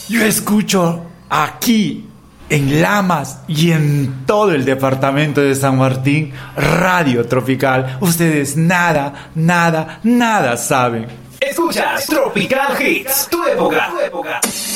Yo escucho aquí en Lamas y en todo el departamento de San Martín Radio Tropical. Ustedes nada, nada, nada saben. Escuchas Tropical Hits, tu época.